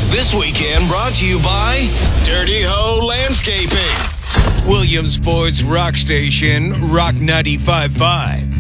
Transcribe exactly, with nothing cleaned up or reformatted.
This weekend brought to you by Dirty Ho Landscaping. Williamsport's Rock Station, Rock ninety-five point five.